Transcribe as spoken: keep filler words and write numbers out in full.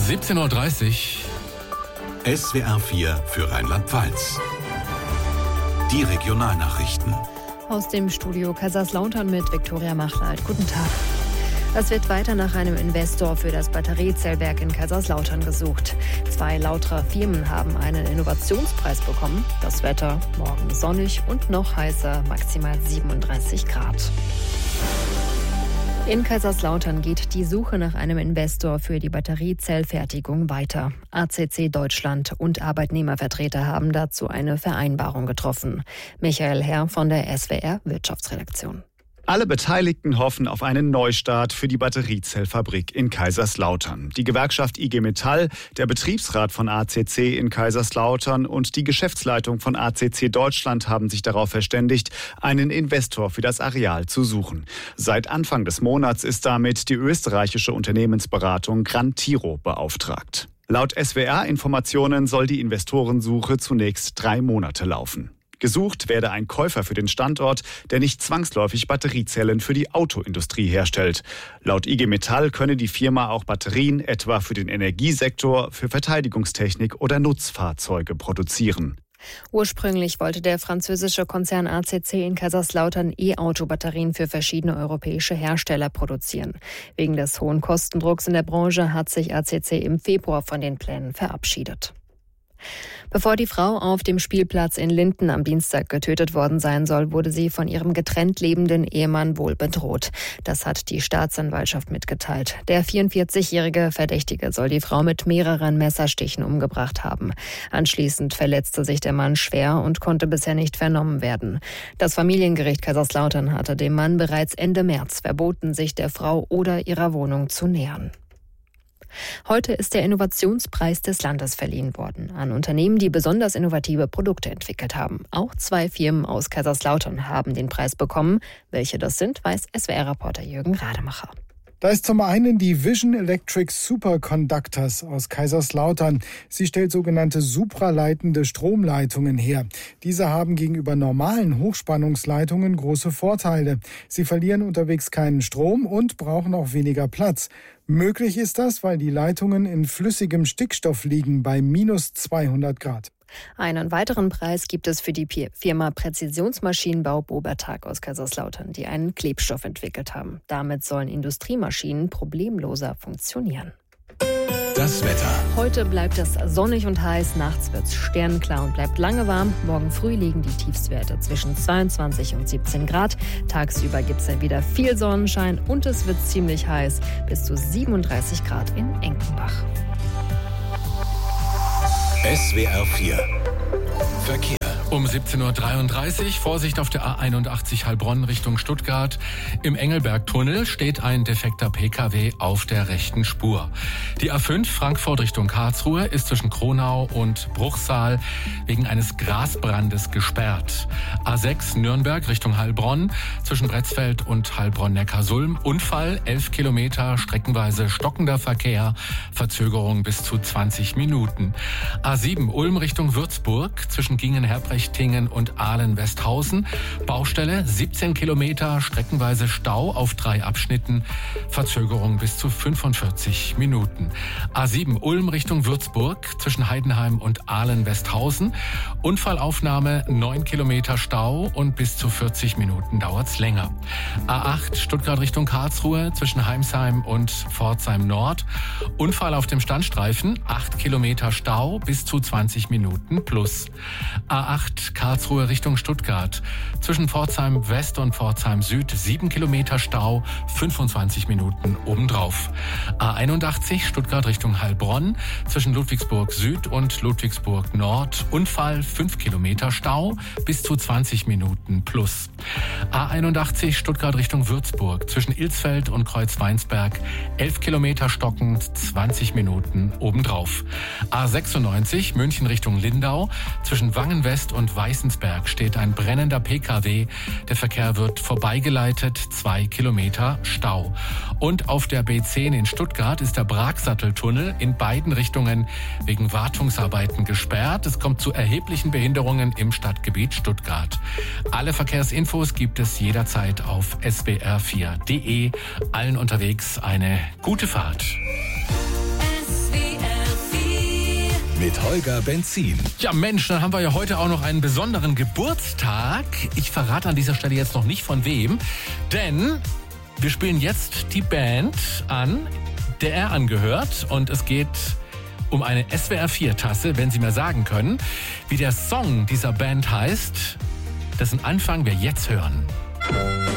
siebzehn Uhr dreißig. S W R vier für Rheinland-Pfalz. Die Regionalnachrichten. Aus dem Studio Kaiserslautern mit Viktoria Machleit. Guten Tag. Es wird weiter nach einem Investor für das Batteriezellwerk in Kaiserslautern gesucht. Zwei Lauterer Firmen haben einen Innovationspreis bekommen. Das Wetter morgen sonnig und noch heißer, maximal siebenunddreißig Grad. In Kaiserslautern geht die Suche nach einem Investor für die Batteriezellfertigung weiter. A C C Deutschland und Arbeitnehmervertreter haben dazu eine Vereinbarung getroffen. Michael Herr von der S W R Wirtschaftsredaktion. Alle Beteiligten hoffen auf einen Neustart für die Batteriezellfabrik in Kaiserslautern. Die Gewerkschaft I G Metall, der Betriebsrat von A C C in Kaiserslautern und die Geschäftsleitung von A C C Deutschland haben sich darauf verständigt, einen Investor für das Areal zu suchen. Seit Anfang des Monats ist damit die österreichische Unternehmensberatung Gran Tiro beauftragt. Laut S W R-Informationen soll die Investorensuche zunächst drei Monate laufen. Gesucht werde ein Käufer für den Standort, der nicht zwangsläufig Batteriezellen für die Autoindustrie herstellt. Laut I G Metall könne die Firma auch Batterien etwa für den Energiesektor, für Verteidigungstechnik oder Nutzfahrzeuge produzieren. Ursprünglich wollte der französische Konzern A C C in Kaiserslautern E-Auto-Batterien für verschiedene europäische Hersteller produzieren. Wegen des hohen Kostendrucks in der Branche hat sich A C C im Februar von den Plänen verabschiedet. Bevor die Frau auf dem Spielplatz in Linden am Dienstag getötet worden sein soll, wurde sie von ihrem getrennt lebenden Ehemann wohl bedroht. Das hat die Staatsanwaltschaft mitgeteilt. Der vierundvierzigjährige Verdächtige soll die Frau mit mehreren Messerstichen umgebracht haben. Anschließend verletzte sich der Mann schwer und konnte bisher nicht vernommen werden. Das Familiengericht Kaiserslautern hatte dem Mann bereits Ende März verboten, sich der Frau oder ihrer Wohnung zu nähern. Heute ist der Innovationspreis des Landes verliehen worden an Unternehmen, die besonders innovative Produkte entwickelt haben. Auch zwei Firmen aus Kaiserslautern haben den Preis bekommen. Welche das sind, weiß S W R-Reporter Jürgen Rademacher. Da ist zum einen die Vision Electric Superconductors aus Kaiserslautern. Sie stellt sogenannte supraleitende Stromleitungen her. Diese haben gegenüber normalen Hochspannungsleitungen große Vorteile. Sie verlieren unterwegs keinen Strom und brauchen auch weniger Platz. Möglich ist das, weil die Leitungen in flüssigem Stickstoff liegen bei minus zweihundert Grad. Einen weiteren Preis gibt es für die Firma Präzisionsmaschinenbau Bobertag aus Kaiserslautern, die einen Klebstoff entwickelt haben. Damit sollen Industriemaschinen problemloser funktionieren. Das Wetter. Heute bleibt es sonnig und heiß, nachts wird es sternklar und bleibt lange warm. Morgen früh liegen die Tiefstwerte zwischen zweiundzwanzig und siebzehn Grad. Tagsüber gibt es dann wieder viel Sonnenschein und es wird ziemlich heiß, bis zu siebenunddreißig Grad in Enkenbach. S W R vier Verkehr. Um siebzehn Uhr dreiunddreißig, Vorsicht auf der A einundachtzig Heilbronn Richtung Stuttgart. Im Engelbergtunnel steht ein defekter P K W auf der rechten Spur. Die A fünf Frankfurt Richtung Karlsruhe ist zwischen Kronau und Bruchsal wegen eines Grasbrandes gesperrt. A sechs Nürnberg Richtung Heilbronn zwischen Bretzfeld und Heilbronn-Neckarsulm. Unfall, elf Kilometer, streckenweise stockender Verkehr, Verzögerung bis zu zwanzig Minuten. A sieben Ulm Richtung Würzburg zwischen Gingen-Herbrecht und Ahlen-Westhausen. Baustelle, siebzehn Kilometer, streckenweise Stau auf drei Abschnitten, Verzögerung bis zu fünfundvierzig Minuten. A sieben Ulm Richtung Würzburg zwischen Heidenheim und Ahlen-Westhausen. Unfallaufnahme, neun Kilometer Stau und bis zu vierzig Minuten dauert's länger. A acht Stuttgart Richtung Karlsruhe zwischen Heimsheim und Pforzheim Nord. Unfall auf dem Standstreifen, acht Kilometer Stau bis zu zwanzig Minuten plus. A acht Karlsruhe Richtung Stuttgart. Zwischen Pforzheim West und Pforzheim Süd sieben Kilometer Stau, fünfundzwanzig Minuten obendrauf. A einundachtzig Stuttgart Richtung Heilbronn. Zwischen Ludwigsburg Süd und Ludwigsburg Nord. Unfall fünf Kilometer Stau, bis zu zwanzig Minuten plus. A einundachtzig Stuttgart Richtung Würzburg. Zwischen Ilsfeld und Kreuzweinsberg elf Kilometer stockend, zwanzig Minuten obendrauf. A sechsundneunzig München Richtung Lindau. Zwischen Wangen-West und Weißensberg steht ein brennender P K W. Der Verkehr wird vorbeigeleitet, zwei Kilometer Stau. Und auf der B zehn in Stuttgart ist der Bragsatteltunnel in beiden Richtungen wegen Wartungsarbeiten gesperrt. Es kommt zu erheblichen Behinderungen im Stadtgebiet Stuttgart. Alle Verkehrsinfos gibt es jederzeit auf s w r vier punkt d e. Allen unterwegs eine gute Fahrt. S W mit Holger Benzin. Ja Mensch, dann haben wir ja heute auch noch einen besonderen Geburtstag. Ich verrate an dieser Stelle jetzt noch nicht von wem, denn wir spielen jetzt die Band an, der er angehört. Und es geht um eine S W R vier Tasse, wenn Sie mir sagen können, wie der Song dieser Band heißt, dessen Anfang wir jetzt hören.